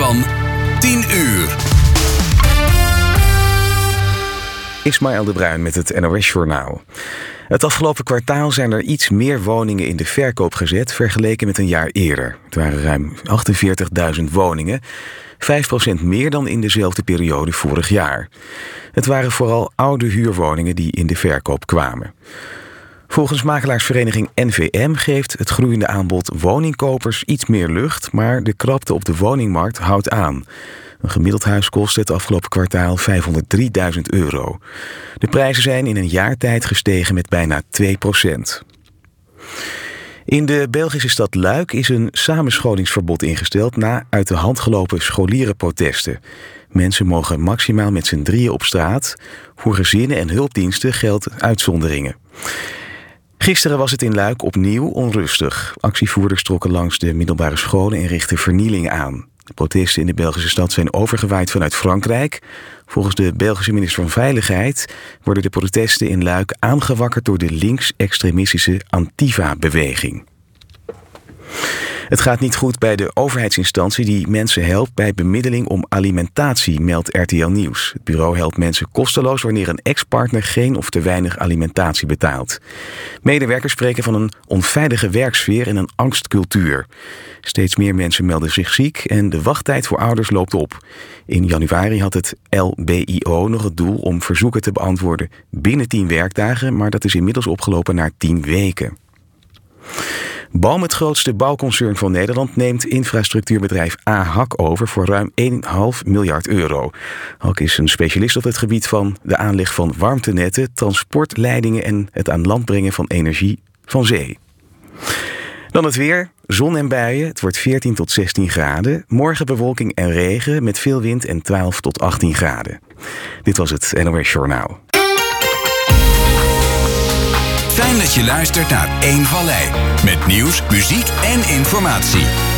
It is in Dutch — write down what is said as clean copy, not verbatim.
van 10 uur. Ismaël de Bruin met het NOS-journaal. Het afgelopen kwartaal zijn er iets meer woningen in de verkoop gezet vergeleken met een jaar eerder. Het waren ruim 48.000 woningen, 5% meer dan in dezelfde periode vorig jaar. Het waren vooral oude huurwoningen die in de verkoop kwamen. Volgens makelaarsvereniging NVM geeft het groeiende aanbod woningkopers iets meer lucht, maar de krapte op de woningmarkt houdt aan. Een gemiddeld huis kost het afgelopen kwartaal €503.000. De prijzen zijn in een jaar tijd gestegen met bijna 2%. In de Belgische stad Luik is een samenscholingsverbod ingesteld na uit de hand gelopen scholierenprotesten. Mensen mogen maximaal met z'n drieën op straat. Voor gezinnen en hulpdiensten geldt uitzonderingen. Gisteren was het in Luik opnieuw onrustig. Actievoerders trokken langs de middelbare scholen en richtten vernielingen aan. De protesten in de Belgische stad zijn overgewaaid vanuit Frankrijk. Volgens de Belgische minister van Veiligheid worden de protesten in Luik aangewakkerd door de links-extremistische Antifa-beweging. Het gaat niet goed bij de overheidsinstantie die mensen helpt bij bemiddeling om alimentatie, meldt RTL Nieuws. Het bureau helpt mensen kosteloos wanneer een ex-partner geen of te weinig alimentatie betaalt. Medewerkers spreken van een onveilige werksfeer en een angstcultuur. Steeds meer mensen melden zich ziek en de wachttijd voor ouders loopt op. In januari had het LBIO nog het doel om verzoeken te beantwoorden binnen 10 werkdagen, maar dat is inmiddels opgelopen naar 10 weken. BAM, het grootste bouwconcern van Nederland, neemt infrastructuurbedrijf AHAC over voor ruim €1,5 miljard. HAC is een specialist op het gebied van de aanleg van warmtenetten, transportleidingen en het aan land brengen van energie van zee. Dan het weer, zon en buien, het wordt 14 tot 16 graden. Morgen bewolking en regen met veel wind en 12 tot 18 graden. Dit was het NOS Journaal. Fijn dat je luistert naar Eén Vallei. Met nieuws, muziek en informatie.